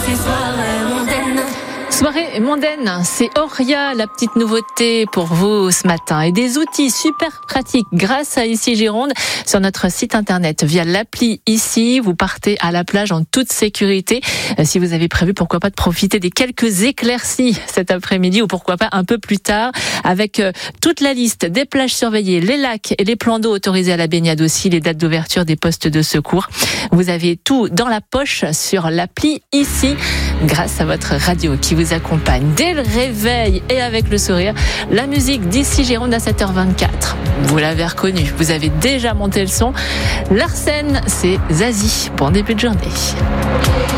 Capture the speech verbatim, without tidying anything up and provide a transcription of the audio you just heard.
Soirée mondaine, c'est Oria, la petite nouveauté pour vous ce matin. Et des outils super pratiques grâce à Ici Gironde sur notre site internet via l'appli Ici. Vous partez à la plage en toute sécurité. Si vous avez prévu, pourquoi pas de profiter des quelques éclaircies cet après-midi ou pourquoi pas un peu plus tard avec toute la liste des plages surveillées, les lacs et les plans d'eau autorisés à la baignade aussi, les dates d'ouverture des postes de secours. Vous avez tout dans la poche sur l'appli Ici grâce à votre radio qui vous accompagne dès le réveil et avec le sourire. La musique d'Ici Gironde à sept heures vingt-quatre. Vous l'avez reconnu, vous avez déjà monté le son. Larsen, c'est Zazie. Bon début de journée.